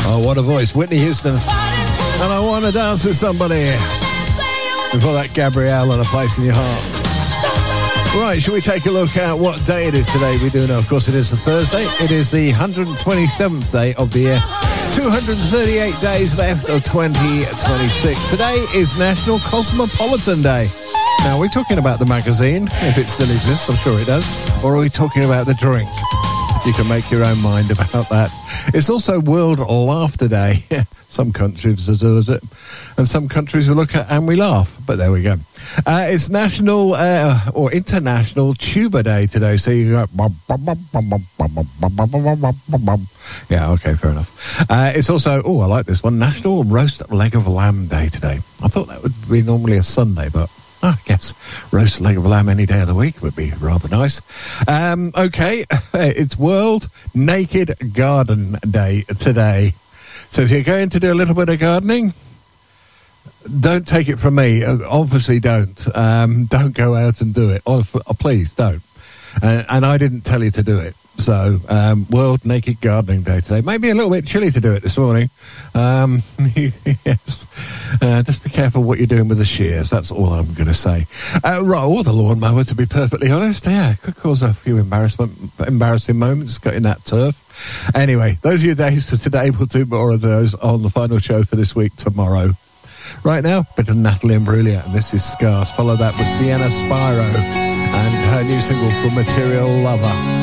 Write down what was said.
Oh, what a voice. Whitney Houston. And I Want to Dance with Somebody. Before that, Gabrielle and A Place in Your Heart. Right, shall we take a look at what day it is today? We do know, of course, it is the Thursday. It is the 127th day of the year. 238 days left of 2026. Today is National Cosmopolitan Day. Now, are we talking about the magazine, if it still exists? I'm sure it does. Or are we talking about the drink? You can make your own mind about that. It's also World Laughter Day. Some countries observe it, and some countries we look at and we laugh. But there we go. It's National or International Tuba Day today. So you go, yeah, okay, fair enough. It's also, I like this one, National Roast Leg of Lamb Day today. I thought that would be normally a Sunday, but I guess roast leg of lamb any day of the week would be rather nice. Okay, it's World Naked Garden Day today. So if you're going to do a little bit of gardening, don't take it from me. Obviously don't. Don't go out and do it. Please don't. And I didn't tell you to do it. So, World Naked Gardening Day today. Maybe a little bit chilly to do it this morning. Yes. Just be careful what you're doing with the shears. That's all I'm going to say. Or the lawnmower, to be perfectly honest. Yeah, it could cause a few embarrassing moments cutting that turf. Anyway, those are your days for today. We'll do more of those on the final show for this week tomorrow. Right now, a bit of Natalie Imbruglia, and this is Scars. Follow that with Sienna Spiro and her new single called Material Lover.